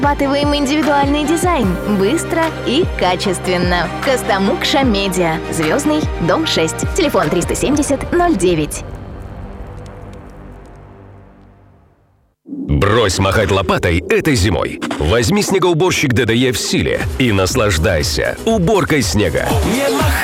Разрабатываем индивидуальный дизайн. Быстро и качественно. Костомукша Медиа. Звездный, дом 6. Телефон 370-09. Брось махать лопатой этой зимой. Возьми снегоуборщик ДДЕ в силе и наслаждайся уборкой снега.